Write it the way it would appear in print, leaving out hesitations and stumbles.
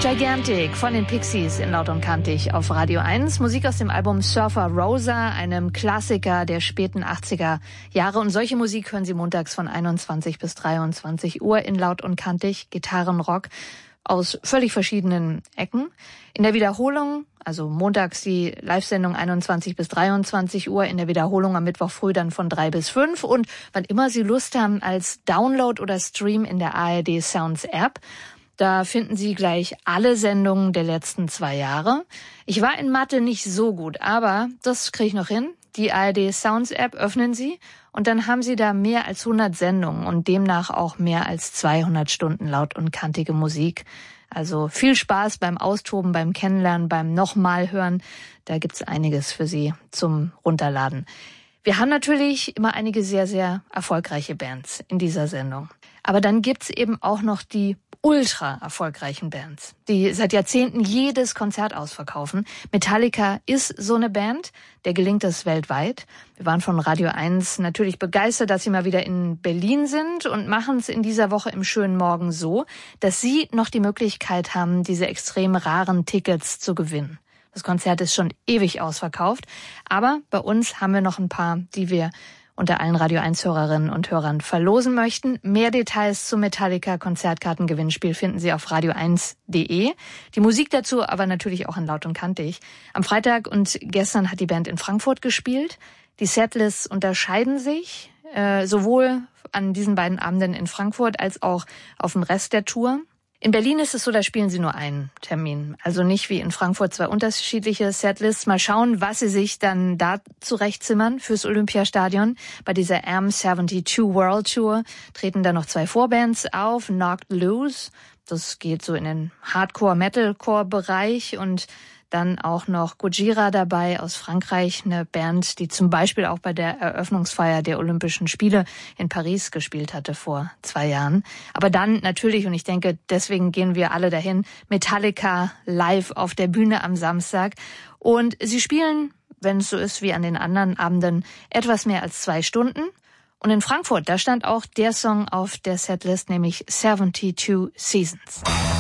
Gigantic von den Pixies in Laut und Kantig auf Radio 1. Musik aus dem Album Surfer Rosa, einem Klassiker der späten 80er Jahre. Und solche Musik hören Sie montags von 21 bis 23 Uhr in Laut und Kantig. Gitarrenrock aus völlig verschiedenen Ecken. In der Wiederholung, also montags die Live-Sendung 21 bis 23 Uhr, in der Wiederholung am Mittwoch früh dann von 3 bis 5 und wann immer Sie Lust haben als Download oder Stream in der ARD Sounds App. Da finden Sie gleich alle Sendungen der letzten 2 Jahre. Ich war in Mathe nicht so gut, aber das kriege ich noch hin. Die ARD Sounds App öffnen Sie und dann haben Sie da mehr als 100 Sendungen und demnach auch mehr als 200 Stunden laut und kantige Musik. Also viel Spaß beim Austoben, beim Kennenlernen, beim nochmal hören. Da gibt's einiges für Sie zum Runterladen. Wir haben natürlich immer einige sehr, sehr erfolgreiche Bands in dieser Sendung. Aber dann gibt's eben auch noch die ultra erfolgreichen Bands, die seit Jahrzehnten jedes Konzert ausverkaufen. Metallica ist so eine Band, der gelingt es weltweit. Wir waren von Radio 1 natürlich begeistert, dass sie mal wieder in Berlin sind und machen es in dieser Woche im schönen Morgen so, dass Sie noch die Möglichkeit haben, diese extrem raren Tickets zu gewinnen. Das Konzert ist schon ewig ausverkauft, aber bei uns haben wir noch ein paar, die wir unter allen Radio 1-Hörerinnen und Hörern verlosen möchten. Mehr Details zum Metallica-Konzertkartengewinnspiel finden Sie auf radio1.de. Die Musik dazu aber natürlich auch in Laut und Kantig. Am Freitag und gestern hat die Band in Frankfurt gespielt. Die Setlists unterscheiden sich, sowohl an diesen beiden Abenden in Frankfurt als auch auf dem Rest der Tour. In Berlin ist es so, da spielen sie nur einen Termin. Also nicht wie in Frankfurt 2 unterschiedliche Setlists. Mal schauen, was sie sich dann da zurechtzimmern fürs Olympiastadion. Bei dieser AM72 World Tour treten da noch 2 Vorbands auf. Knocked Loose, das geht so in den Hardcore-Metalcore-Bereich und dann auch noch Gojira dabei aus Frankreich, eine Band, die zum Beispiel auch bei der Eröffnungsfeier der Olympischen Spiele in Paris gespielt hatte vor 2 Jahren. Aber dann natürlich, und ich denke, deswegen gehen wir alle dahin, Metallica live auf der Bühne am Samstag. Und sie spielen, wenn es so ist wie an den anderen Abenden, etwas mehr als 2 Stunden. Und in Frankfurt, da stand auch der Song auf der Setlist, nämlich 72 Seasons.